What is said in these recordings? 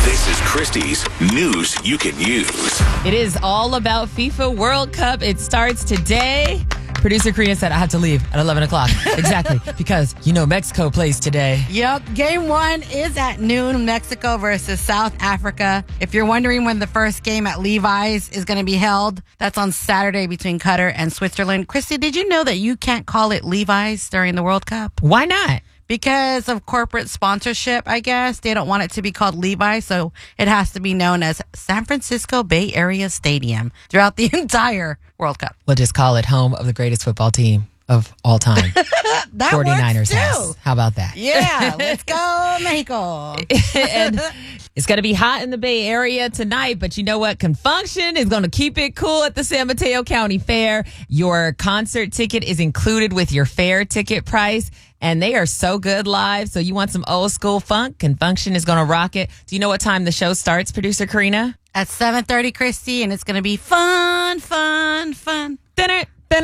This is Christy's News You Can Use. It is all about FIFA World Cup. It starts today. Producer Korea said I have to leave at 11 o'clock. Exactly, because Mexico plays today. Yep, game one is at noon, Mexico versus South Africa. If you're wondering when the first game at Levi's is going to be held, that's on Saturday between Qatar and Switzerland. Christy, did you know that you can't call it Levi's during the World Cup? Why not? Because of corporate sponsorship, I guess. They don't want it to be called Levi's, so it has to be known as San Francisco Bay Area Stadium throughout the entire World Cup. We'll just call it home of the greatest football team of all time. That 49ers works too. house. How about that? Yeah, let's go, Mexico. And it's going to be hot in the Bay Area tonight, but you know what? Confunction is going to keep it cool at the San Mateo County Fair. Your concert ticket is included with your fair ticket price, and they are so good live. So you want some old school funk? Confunction is going to rock it. Do you know what time the show starts, Producer Karina? At 7:30, Christy, and it's going to be fun. Dinner.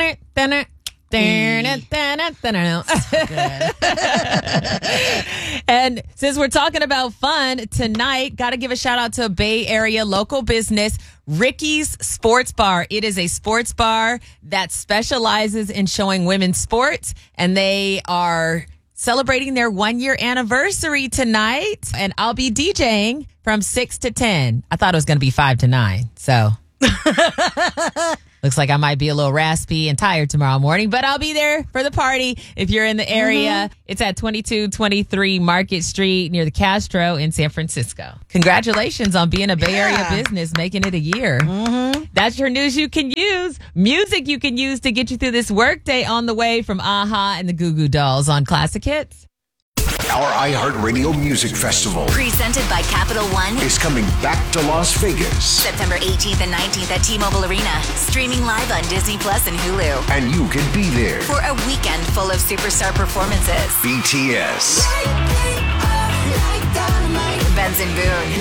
And since we're talking about fun tonight, got to give a shout out to a Bay Area local business, Ricky's Sports Bar. It is a sports bar that specializes in showing women's sports, and they are celebrating their 1-year anniversary tonight. And I'll be DJing from 6 to 10. I thought it was going to be 5 to 9. So looks like I might be a little raspy and tired tomorrow morning, but I'll be there for the party if you're in the area. It's at 2223 Market Street near the Castro in San Francisco. Congratulations on being a Bay Area business, making it a year. That's your news you can use. Music you can use to get you through this workday on the way from AHA and the Goo Goo Dolls on Classic Hits. Our iHeartRadio Music Festival Presented by Capital One. is coming back to Las Vegas, September 18th and 19th at T-Mobile Arena. Streaming live on Disney Plus and Hulu. and you can be there. For a weekend full of superstar performances. BTS, Benson Boone.